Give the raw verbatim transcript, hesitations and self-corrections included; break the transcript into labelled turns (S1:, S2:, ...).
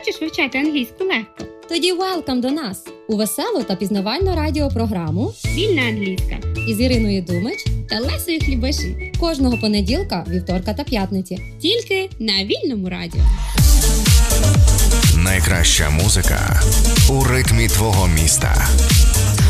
S1: Хочеш вивчати англійську легко?
S2: Тоді welcome до нас у веселу та пізнавальну радіопрограму
S1: «Вільна англійська»
S2: із Іриною Думич
S1: та Лесею Хлібаші.
S2: кожного понеділка, вівторка та п'ятниці.
S1: Тільки на Вільному радіо.
S3: Найкраща музика у ритмі твого міста.